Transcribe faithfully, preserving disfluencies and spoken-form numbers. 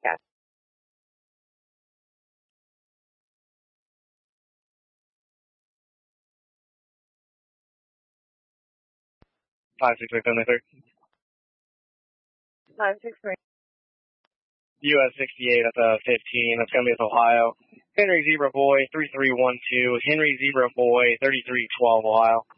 Yes. five six six seven three. five six three. U S sixty-eight, that's a fifteen. That's going to be with Ohio. Henry Zebra Boy, three three one two. Henry Zebra Boy, thirty-three twelve, Ohio.